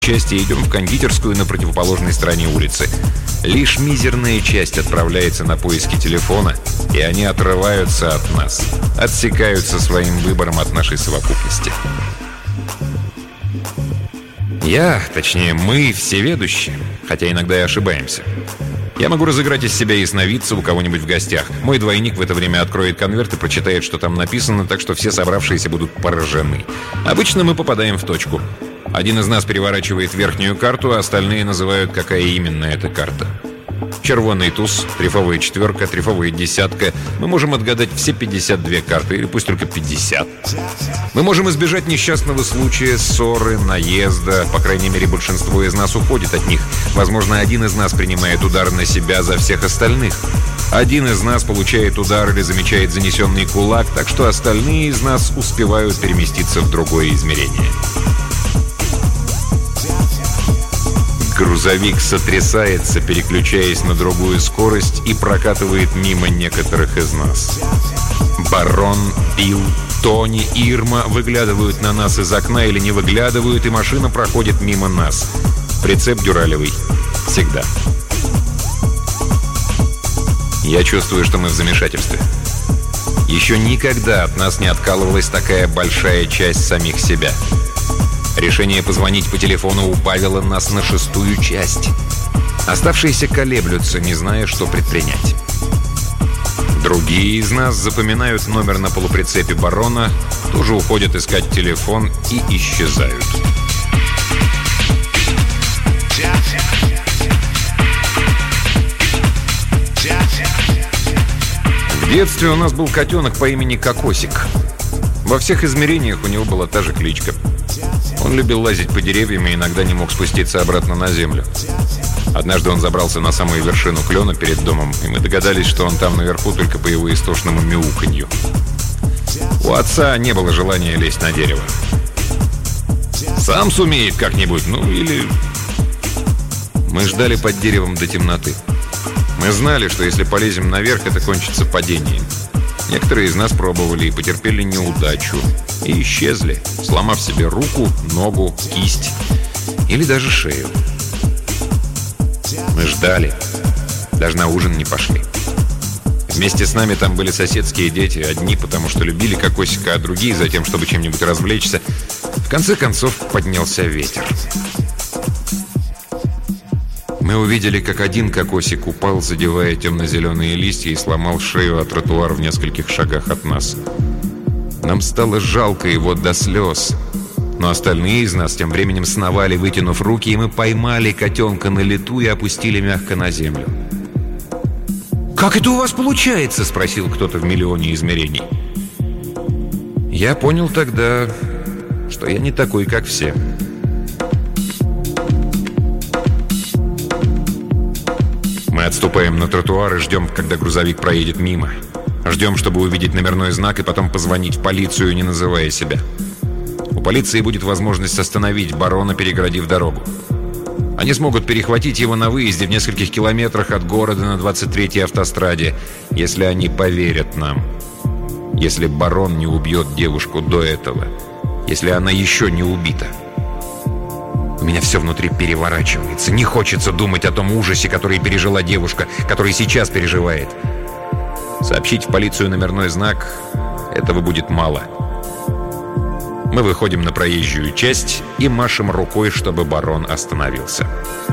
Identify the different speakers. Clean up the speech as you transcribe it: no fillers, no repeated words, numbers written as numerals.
Speaker 1: части идем в кондитерскую на противоположной стороне улицы. Лишь мизерная часть отправляется на поиски телефона, и они отрываются от нас, отсекаются своим выбором от нашей совокупности. Точнее, мы всеведущие, хотя иногда и ошибаемся. Я могу разыграть из себя ясновидца у кого-нибудь в гостях. Мой двойник в это время откроет конверт и прочитает, что там написано, так что все собравшиеся будут поражены. Обычно мы попадаем в точку. Один из нас переворачивает верхнюю карту, а остальные называют, какая именно эта карта. Червоный туз, трефовая четверка, трефовая десятка. Мы можем отгадать все 52 карты, или пусть только 50. Мы можем избежать несчастного случая, ссоры, наезда. По крайней мере, большинство из нас уходит от них. Возможно, один из нас принимает удар на себя за всех остальных. Один из нас получает удар или замечает занесенный кулак, так что остальные из нас успевают переместиться в другое измерение. Грузовик сотрясается, переключаясь на другую скорость, и прокатывает мимо некоторых из нас. Барон, Билл, Тони, Ирма выглядывают на нас из окна или не выглядывают, и машина проходит мимо нас. Прицеп дюралевый. Всегда. Я чувствую, что мы в замешательстве. Еще никогда от нас не откалывалась такая большая часть самих себя. Решение позвонить по телефону убавило нас на 6-ю часть. Оставшиеся колеблются, не зная, что предпринять. Другие из нас запоминают номер на полуприцепе барона, тоже уходят искать телефон и исчезают. В детстве у нас был котенок по имени Кокосик. Во всех измерениях у него была та же кличка. Он любил лазить по деревьям и иногда не мог спуститься обратно на землю. Однажды он забрался на самую вершину клена перед домом, и мы догадались, что он там наверху только по его истошному мяуканью. У отца не было желания лезть на дерево. Сам сумеет как-нибудь, или... Мы ждали под деревом до темноты. Мы знали, что если полезем наверх, это кончится падением. Некоторые из нас пробовали и потерпели неудачу. И исчезли, сломав себе руку, ногу, кисть или даже шею. Мы ждали. Даже на ужин не пошли. Вместе с нами там были соседские дети. Одни, потому что любили Кокосика, а другие за тем, чтобы чем-нибудь развлечься. В конце концов поднялся ветер. Мы увидели, как один Кокосик упал, задевая темно-зеленые листья, и сломал шею о тротуар в нескольких шагах от нас. Нам стало жалко его до слез. Но остальные из нас тем временем сновали, вытянув руки, и мы поймали котенка на лету и опустили мягко на землю. «Как это у вас получается?» — спросил кто-то в миллионе измерений. Я понял тогда, что я не такой, как все. Мы отступаем на тротуар и ждем, когда грузовик проедет мимо. Ждем, чтобы увидеть номерной знак и потом позвонить в полицию, не называя себя. У полиции будет возможность остановить барона, перегородив дорогу. Они смогут перехватить его на выезде в нескольких километрах от города на 23-й автостраде, если они поверят нам. Если барон не убьет девушку до этого. Если она еще не убита. У меня все внутри переворачивается. Не хочется думать о том ужасе, который пережила девушка, который сейчас переживает. Сообщить в полицию номерной знак — этого будет мало. Мы выходим на проезжую часть и машем рукой, чтобы барон остановился.